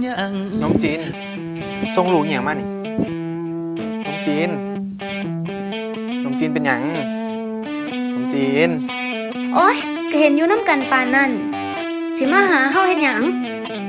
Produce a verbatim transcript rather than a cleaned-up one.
ยังน้องจีนส่งลูกอหย่างมานี่น้องจีนน้องจีนเป็นหยังน้องจีนโอ้ยก็เห็นอยู่น้ำกันปานนั่นสิมาหาเฮาเฮ็ดหยัง